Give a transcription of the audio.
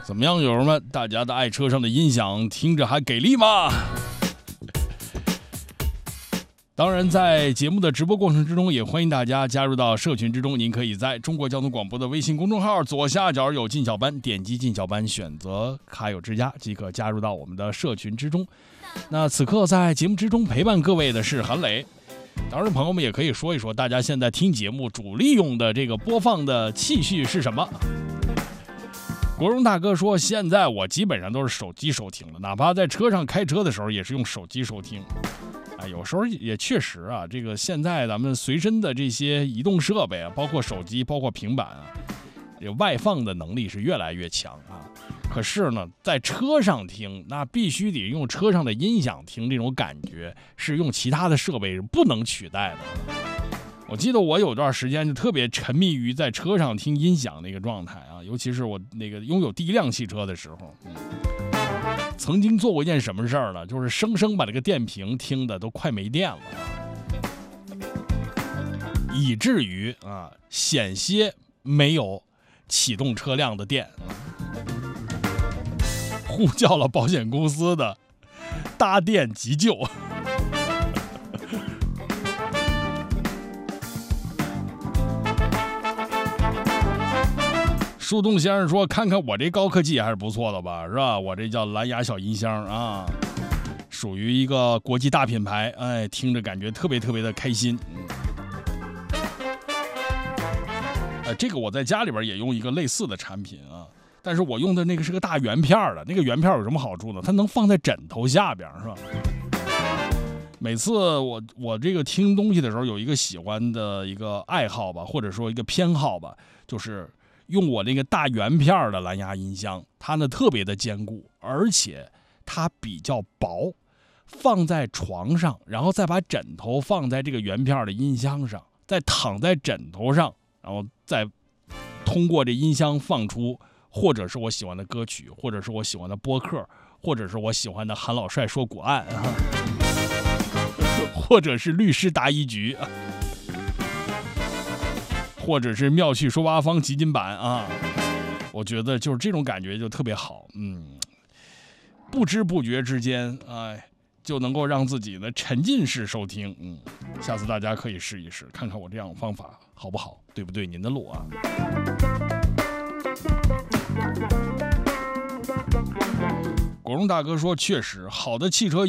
怎么样，友人们？大家的爱车上的音响听着还给力吗？当然，在节目的直播过程之中，也欢迎大家加入到社群之中。您可以在中国交通广播的微信公众号左下角有进小班，点击进小班，选择卡友之家，即可加入到我们的社群之中。那此刻在节目之中陪伴各位的是韩磊。当然，朋友们也可以说一说，大家现在听节目主力用的这个播放的器序是什么？国荣大哥说，现在我基本上都是手机收听了，哪怕在车上开车的时候也是用手机收听。有时候也确实啊，这个现在咱们随身的这些移动设备啊，包括手机，包括平板啊，这外放的能力是越来越强啊。可是呢，在车上听，那必须得用车上的音响听，这种感觉是用其他的设备是不能取代的。我记得我有段时间就特别沉迷于在车上听音响那个状态啊，尤其是我那个拥有第一辆汽车的时候。曾经做过一件什么事儿呢？就是生生把这个电瓶听的都快没电了，以至于险些没有启动车辆的电，呼叫了保险公司的搭电急救。树洞先生说，看看我这高科技还是不错的吧，是吧？我这叫蓝牙小音箱啊，属于一个国际大品牌，哎，听着感觉特别特别的开心。这个我在家里边也用一个类似的产品啊，但是我用的那个是个大圆片的，那个圆片有什么好处呢？它能放在枕头下边，是吧？每次我这个听东西的时候，有一个喜欢的一个爱好吧，或者说一个偏好吧，就是用我那个大圆片的蓝牙音箱，它呢特别的坚固，而且它比较薄，放在床上，然后再把枕头放在这个圆片的音箱上，再躺在枕头上，然后再通过这音箱放出或者是我喜欢的歌曲，或者是我喜欢的播客，或者是我喜欢的韩老帅说古案，或者是律师答疑局，或者是妙趣说八方集锦版啊，我觉得就是这种感觉就特别好，不知不觉之间，就能够让自己的沉浸式收听，下次大家可以试一试，看看我这样的方法好不好，对不对？您的路啊。国荣大哥说，确实好的汽车